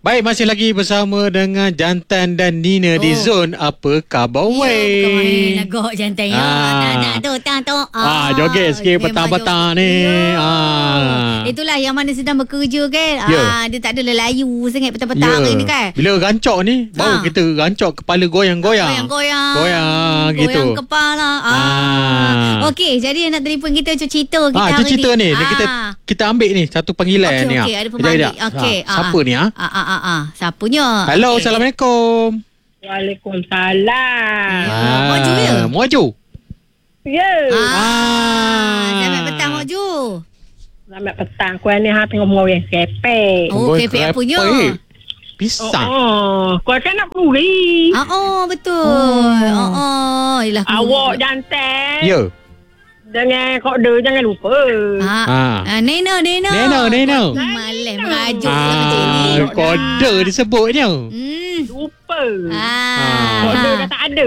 Baik, masih lagi bersama dengan Jantan dan Nina di Zon Apa Khabar Weh. Nagok jantan ya. Tak tu. Joget sikit petang-petang ni. Itulah yang mana sedang bekerja kan. Dia tak ada layu sangat petang-petang ni kan. Bila rancak ni, baru kita rancak kepala goyang-goyang. Goyang gitu. Goyang kepala. Okey, jadi nak telefon kita cerita kita hari cerita ni. Kita ambil ni satu panggilan ni. Okey, ada pemanggilan. Okey. Siapa ni? Siapanya? Hello, Assalamualaikum. Waalaikumsalam. Moju ya? Moju. Ya. Selamat petang Moju. Selamat petang. Kau ni tengok goreng kepek. Kepek apanya? Pisang. Kau kan nak kuri. Betul. Yalah. Awak jantan. Ya. Dengan kode jangan lupa. Nena. Malam merajuk macam ni. Kode disebutnya. Lupa. Kode dah tak ada.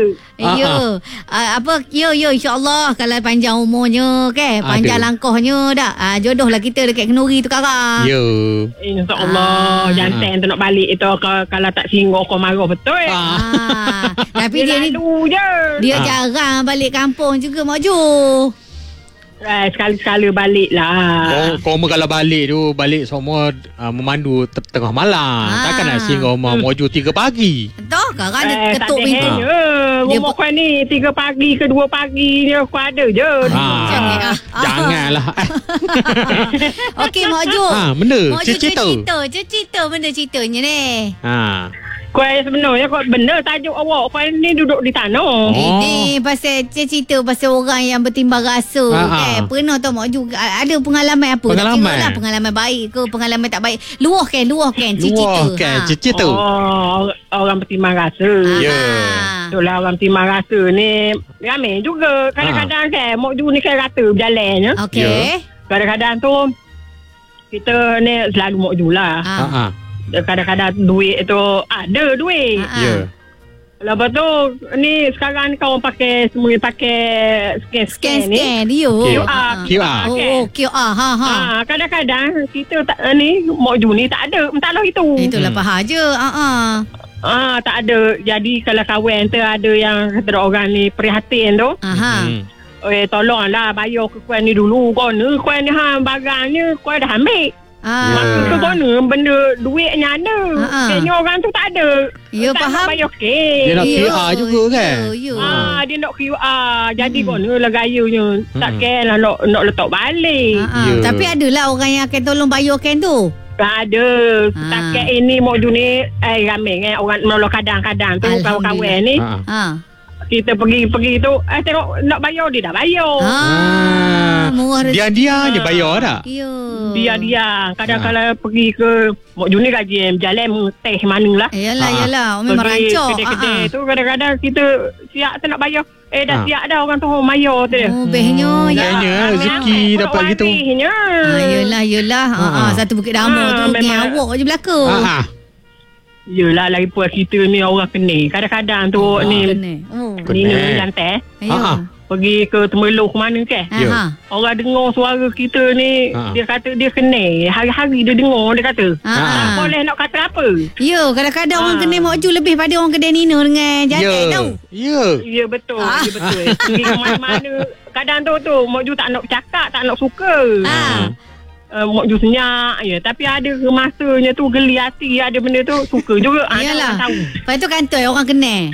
InsyaAllah kalau panjang umurnya kan, panjang langkahnya dah. Jodohlah kita dekat Kenuri tu sekarang. Ya. InsyaAllah. Jantan tu nak balik itu kalau tak singgah kau marah betul. Tapi dia ni dia jarang balik kampung juga Moju. Sekali-sekala balik lah. Kau kalau balik tu, balik semua memandu tengah malam. Takkan nak singgah rumah Moju 3 pagi. Betul kan dia ketuk pintu. Rumah kau ni 3 pagi ke 2 pagi ni kau ada je. Janganlah. Okey Moju. Benda cerita benda ceritanya ni. Kau sebenarnya kau benar tajuk awak. Kau ni duduk di tanah. Ini pasal cerita pasal orang yang bertimbang rasa kan. Pernah tahu Mak juga ada pengalaman apa? Pengalaman baik ke pengalaman tak baik? Luahkan cerita. Orang bertimbang rasa. Itulah orang bertimbang rasa ni ramai juga. Kadang-kadang kan Mak Ju ni kan rata berjalan. Okey. Kadang-kadang tu kita ni selalu Mak Ju lah. Kadang-kadang duit tu ada duit. Lepas tu ni sekarang ni kawan semua pakai scan ni. QR. QR. Kadang-kadang kita tak ni Mak Ju ni tak ada entahlah itu. Itulah faham je. Tak ada. Jadi kalau kawan tu ada yang kata orang ni prihatin tu. Tolonglah bayar ke kuan ni dulu. Kuan ni barang ni kuan dah ambil. Maksud tu mana benda duitnya ada. Kayaknya orang tu tak ada. Tak faham. Nak bayar kes. Dia nak QR juga kan. Dia nak QR. Jadi mana lah gayanya. Tak kira lah nak letak balik. Tapi adalah orang yang akan tolong bayarkan tu. Ada. Takat ini Mak Ju ni ramai kan. Orang menolong kadang-kadang tu kawan-kawan ni. Kita pergi tu tengok nak bayar dia dah bayar. Dia je bayar tak? Dia kadang-kadang pergi ke Mak Ju ni gaji berjalan teh mana lah. Yalah memang rancak. Kedai-kedai tu kadang-kadang kita siap tu nak bayar. Dah siap dah orang tu bayar tu dia. Behnya rezeki dapat gitu. Yalah. Satu Bukit Dama tu dengan awak je belaka. Yelah lagi pun kita ni orang kena. Kadang-kadang tu ni Nina jantai pergi ke Temerloh ke mana kan. Orang dengar suara kita ni dia kata dia kena. Hari-hari dia dengar. Dia kata tak boleh nak kata apa. Kadang-kadang orang kena Mak Ju lebih pada orang kedai Nina dengan jantai tau. Ya betul. Pergi ke mana-mana. Kadang tu Mak Ju tak nak cakap, tak nak suka. Mak Ju senyap tapi ada ke masanya tu geli hati, ada benda tu suka juga. Yalah. Lepas tu kantoi orang kena.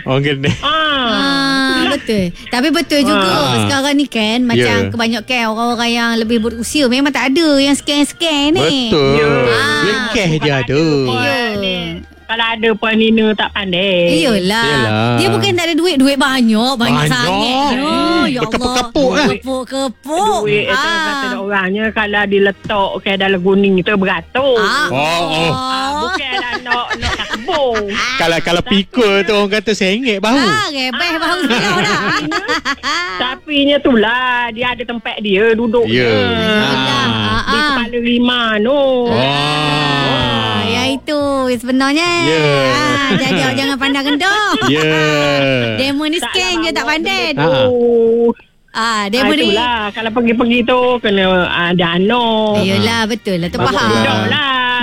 Betul. Tapi betul juga sekarang ni kan macam kebanyakan orang-orang yang lebih berusia memang tak ada yang scan ni. Betul. Cash dia ada. Kalau ada Puan Nina tak pandai. Yelah. Dia bukan tak ada duit banyak sangat. Ya Allah. Berkepuk-kepuk lah. Kepuk. Duit itu kata orangnya kalau diletak ke dalam guning itu beratus. Bukanlah nak kebun. Kalau pikul tu orang kata sengit bahu. Rebeh bahu selau dah. Tapi nya tu lah dia ada tempat dia duduk. Di kepala lima tu. Itu sebenarnya. Jadi awak jangan pandang kendah. Demo ni scan je tak pandai. Demo ni itulah kalau pergi-pergi tu kena dana. Yelah betul lah tu faham. Lah memang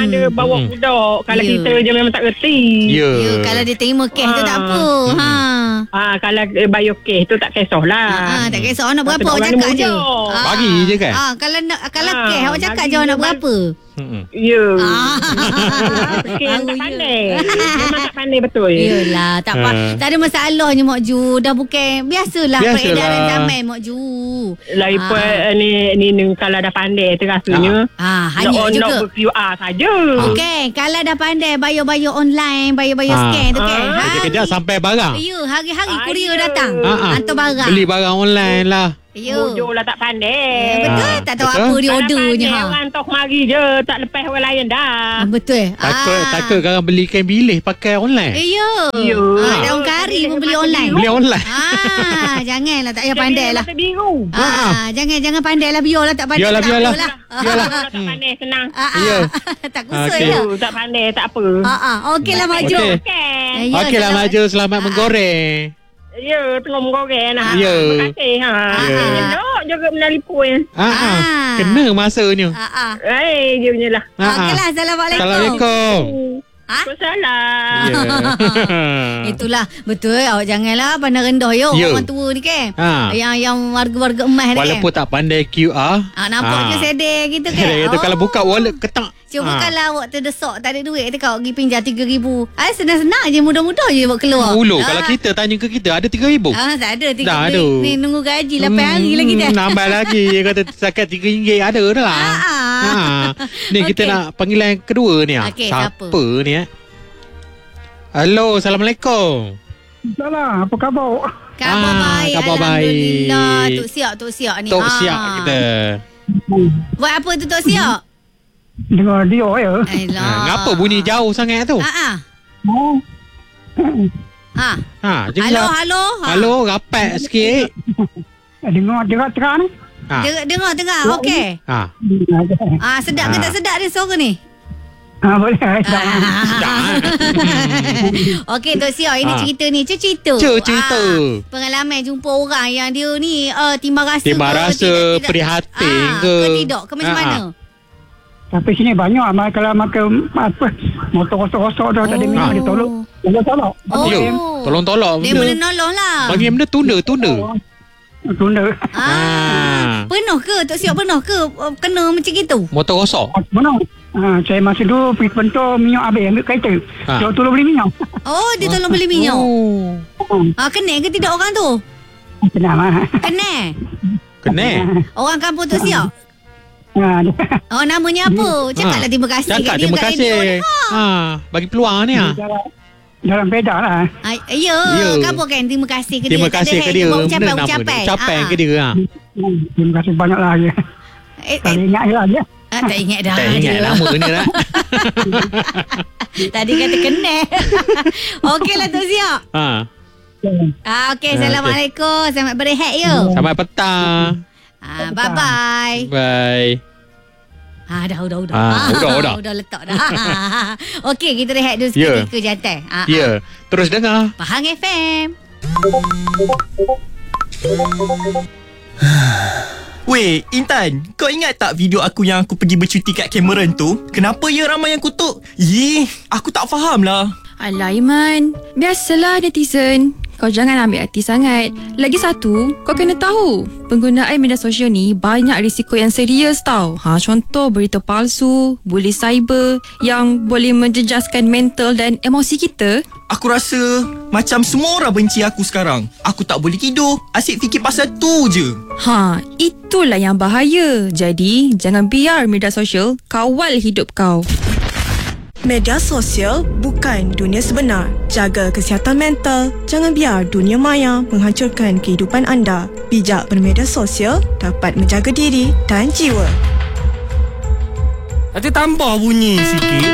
ada bawa budak. Kalau kita je memang tak reti. Ya. Kalau dia terima cash tu tak apa. Kalau bayar cash tu tak kisahlah. Tak kisah nak berapa awak cakap je. Bagi je kan. Kalau cash awak cakap je awak nak berapa. Ya. Tak pandai. Memang tak pandai betul. Yelah, tak apa. Tak ada masalahnya Mak Ju. Dah bukan biasalah peredaran zaman Mak Ju. Lagipun ni kalau dah pandai terasanya. Hanya juga. Nak QR saja. Okey, kalau dah pandai bayar-bayar online, bayar-bayar scan tu kan. Kejap sampai barang. Ya, hari-hari kurier datang. Hantar barang. Beli barang online lah. Bujur lah tak pandai. Betul. Tak tahu apa dia ordernya. Orang tok mari je. Tak lepas orang lain dah. Betul. Takut korang beli kain bilis pakai online. Ya. Daun kari pun beli online. Beli online. Janganlah. Tak payah pandai lah. Biru. Jangan pandai lah. Biarlah tak pandai. Biarlah. Tak pandai senang. Tak kusut lah. Tak pandai tak apa. Okeylah Mak Ju. Okeylah Mak Ju. Selamat menggoreng. Ya, tengah menggoreng lah. Ya. Terima kasih. Nak jaga menelpon. Kena masanya. Dia punya lah. Okeylah. Assalamualaikum. Assalamualaikum. Waalaikumsalam. Itulah. Betul. Awak janganlah pandang rendah orang tua ni kan. Yang warga-warga emas ni kan. Walaupun tak pandai QR. Nampak je sedih gitu kan. Itu kalau buka wallet ketak. Cuba kalau awak terdesak tak ada duit tu, awak pergi pinjam 3,000. Senang-senang je, mudah-mudah je awak keluar. Kalau kita tanya ke kita ada 3,000. Tak ada 3,000. Dah ada. Ni nunggu gaji 8 hari lagi dah. Nambah lagi. Dia kata setakat RM3 ada dah lah. Ni kita nak panggilan kedua ni. Siapa ni? Halo, Assalamualaikum. Salam, apa khabar? Khabar baik. Khabar baik. Alhamdulillah. Tok Siak ni. Tok Siak kita. Buat apa tu Tok Siak? Dengar dia ya. Ngapa bunyi jauh sangat tu? Halo, rapat sikit. Dengar terang. Dengar. Okey. Sedap ke tak sedap dia suara ni? Boleh. Okey Tok Siak, ini cerita ni. Cerita. Pengalaman jumpa orang yang dia ni timbang rasa prihatin ke tidak ke macam mana? Tapi sini banyak kalau makan apa motor rosak-rosak dah tak ada minyak dia tolong. Tolong. Dia boleh nolong lah. Bagi benda tunda. Penuh ke Tok Siak, penuh ke kena macam gitu? Motor rosak. Penuh. Saya masa dulu pergi pentor minyak habis ambil kereta. Dia tolong beli minyak. Dia tolong beli minyak. Kena ke tidak orang tu? Kena. Orang kampung Tok Siak. Namanya apa? Cakaplah terima kasih. Cakap terima kasih. Bagi peluang ni. Dalam beda lah. Ya. Kamu kan terima kasih ke dia. Terima kasih ke dia. Ucapan ke dia. Terima kasih banyak lah. Tak ingat lah dia. Tak ingat dah. Tak ingat nama ni lah. Tadi kata kena. Okeylah Tok Siak. Okey. Assalamualaikum. Selamat berehat ya. Selamat petang. Bye-bye. Bye. Dah. Dah letak dah. Okey, kita rehat dulu sikit ke jantan. Terus dengar Pahang FM. Weh, Intan, kau ingat tak video aku yang aku pergi bercuti kat Cameron tu? Kenapa ya ramai yang kutuk? Aku tak faham lah. Alah Iman, biasalah netizen. Kau jangan ambil hati sangat. Lagi satu, kau kena tahu penggunaan media sosial ni banyak risiko yang serius tau. Contoh berita palsu, bully cyber yang boleh menjejaskan mental dan emosi kita. Aku rasa macam semua orang benci aku sekarang. Aku tak boleh tidur, asyik fikir pasal tu je. Itulah yang bahaya. Jadi, jangan biar media sosial kawal hidup kau. Media sosial bukan dunia sebenar. Jaga kesihatan mental. Jangan biar dunia maya menghancurkan kehidupan anda. Bijak bermedia sosial dapat menjaga diri dan jiwa. Nanti tambah bunyi sikit.